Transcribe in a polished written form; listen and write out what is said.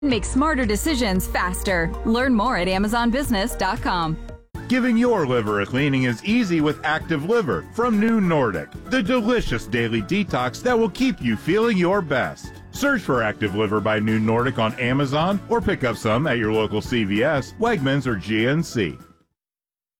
Make smarter decisions faster. Learn more at AmazonBusiness.com. Giving your liver a cleaning is easy with Active Liver from New Nordic, the delicious daily detox that will keep you feeling your best. Search for Active Liver by New Nordic on Amazon or pick up some at your local CVS, Wegmans, or GNC.